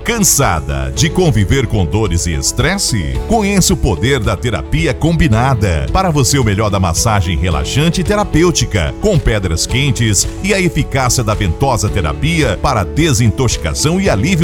Cansada de conviver com dores e estresse? Conheça o poder da terapia combinada. Para você, o melhor da massagem relaxante e terapêutica, com pedras quentes e a eficácia da ventosa terapia para desintoxicação e alívio